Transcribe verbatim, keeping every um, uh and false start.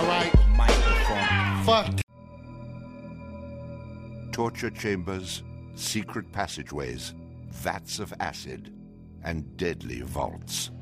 All right. Microphone. Fuck. Torture chambers, secret passageways, vats of acid, and deadly vaults.